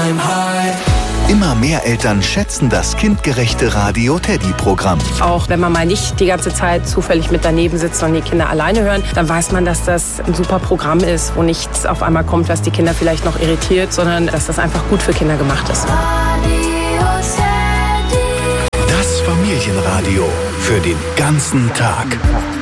I'm high. Immer mehr Eltern schätzen das kindgerechte Radio-Teddy-Programm. Auch wenn man mal nicht die ganze Zeit zufällig mit daneben sitzt und die Kinder alleine hören, dann weiß man, dass das ein super Programm ist, wo nichts auf einmal kommt, was die Kinder vielleicht noch irritiert, sondern dass das einfach gut für Kinder gemacht ist. Das Familienradio für den ganzen Tag.